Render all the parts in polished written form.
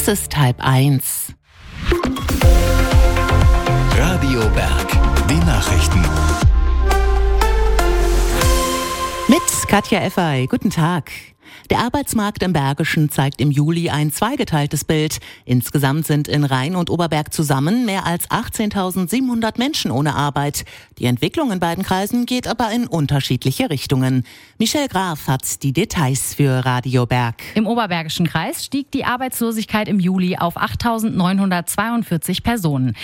Es ist 12:30. Radio Berg, die Nachrichten. Mit Katja Effey, guten Tag. Der Arbeitsmarkt im Bergischen zeigt im Juli ein zweigeteiltes Bild. Insgesamt sind in Rhein und Oberberg zusammen mehr als 18.700 Menschen ohne Arbeit. Die Entwicklung in beiden Kreisen geht aber in unterschiedliche Richtungen. Michelle Graf hat die Details für Radio Berg. Im Oberbergischen Kreis stieg die Arbeitslosigkeit im Juli auf 8.942 Personen.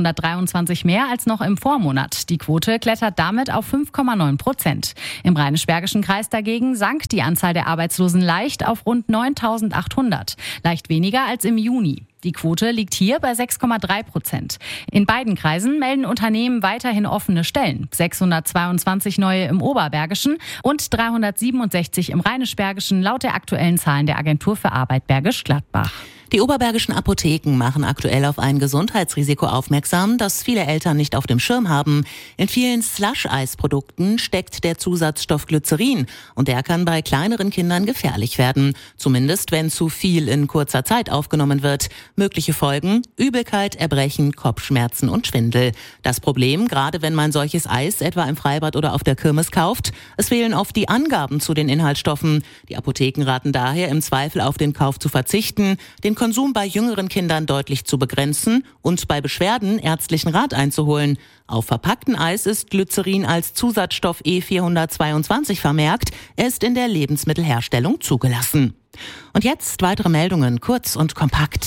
223 mehr als noch im Vormonat. Die Quote klettert damit auf 5,9%. Im Rheinisch-Bergischen Kreis dagegen sank die Anzahl der Arbeitslosen leicht auf rund 9.800, leicht weniger als im Juni. Die Quote liegt hier bei 6,3%. In beiden Kreisen melden Unternehmen weiterhin offene Stellen. 622 neue im Oberbergischen und 367 im Rheinisch-Bergischen laut der aktuellen Zahlen der Agentur für Arbeit Bergisch Gladbach. Die oberbergischen Apotheken machen aktuell auf ein Gesundheitsrisiko aufmerksam, das viele Eltern nicht auf dem Schirm haben. In vielen Slush-Eis-Produkten steckt der Zusatzstoff Glycerin und der kann bei kleineren Kindern gefährlich werden. Zumindest wenn zu viel in kurzer Zeit aufgenommen wird. Mögliche Folgen: Übelkeit, Erbrechen, Kopfschmerzen und Schwindel. Das Problem, gerade wenn man solches Eis etwa im Freibad oder auf der Kirmes kauft: es fehlen oft die Angaben zu den Inhaltsstoffen. Die Apotheken raten daher im Zweifel auf den Kauf zu verzichten, den Konsum bei jüngeren Kindern deutlich zu begrenzen und bei Beschwerden ärztlichen Rat einzuholen. Auf verpacktem Eis ist Glycerin als Zusatzstoff E422 vermerkt. Er ist in der Lebensmittelherstellung zugelassen. Und jetzt weitere Meldungen, kurz und kompakt.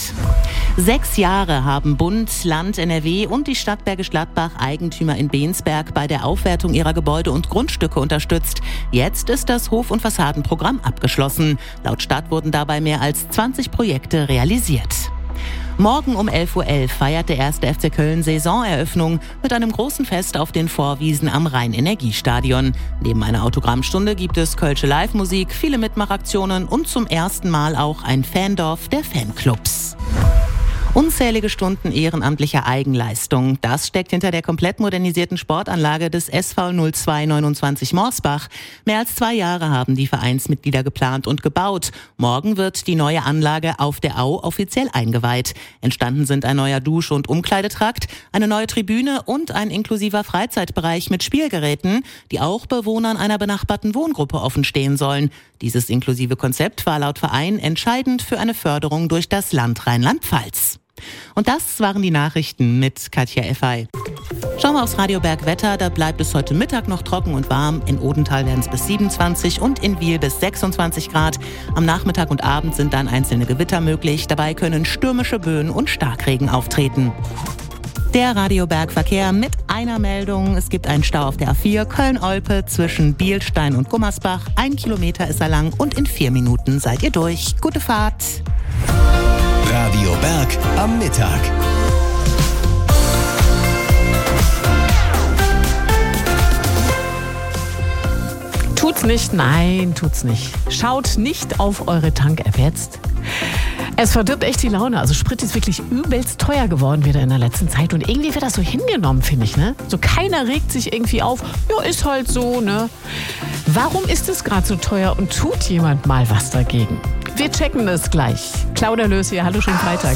6 Jahre haben Bund, Land, NRW und die Stadt Bergisch Gladbach Eigentümer in Bensberg bei der Aufwertung ihrer Gebäude und Grundstücke unterstützt. Jetzt ist das Hof- und Fassadenprogramm abgeschlossen. Laut Stadt wurden dabei mehr als 20 Projekte realisiert. Morgen um 11.11 Uhr feiert der 1. FC Köln Saisoneröffnung mit einem großen Fest auf den Vorwiesen am Rhein-Energiestadion. Neben einer Autogrammstunde gibt es kölsche Live-Musik, viele Mitmachaktionen und zum ersten Mal auch ein Fandorf der Fanclubs. Unzählige Stunden ehrenamtlicher Eigenleistung. Das steckt hinter der komplett modernisierten Sportanlage des SV 0229 Morsbach. Mehr als 2 Jahre haben die Vereinsmitglieder geplant und gebaut. Morgen wird die neue Anlage auf der Au offiziell eingeweiht. Entstanden sind ein neuer Dusch- und Umkleidetrakt, eine neue Tribüne und ein inklusiver Freizeitbereich mit Spielgeräten, die auch Bewohnern einer benachbarten Wohngruppe offen stehen sollen. Dieses inklusive Konzept war laut Verein entscheidend für eine Förderung durch das Land Rheinland-Pfalz. Und das waren die Nachrichten mit Katja Effey. Schauen wir aufs Radio Berg Wetter. Da bleibt es heute Mittag noch trocken und warm. In Odenthal werden es bis 27 und in Wiel bis 26 Grad. Am Nachmittag und Abend sind dann einzelne Gewitter möglich. Dabei können stürmische Böen und Starkregen auftreten. Der Radio Berg Verkehr mit einer Meldung. Es gibt einen Stau auf der A4 Köln-Olpe zwischen Bielstein und Gummersbach. 1 Kilometer ist er lang und in 4 Minuten seid ihr durch. Gute Fahrt. Radio Berg am Mittag. Tut's nicht, nein, tut's nicht. Schaut nicht auf eure Tank-App jetzt. Es verdirbt echt die Laune. Also Sprit ist wirklich übelst teuer geworden wieder in der letzten Zeit. Und irgendwie wird das so hingenommen, finde ich, ne? So keiner regt sich irgendwie auf. Ja, ist halt so, ne? Warum ist es gerade so teuer und tut jemand mal was dagegen? Wir checken es gleich. Claudia Lös hier, hallo, schönen Freitag.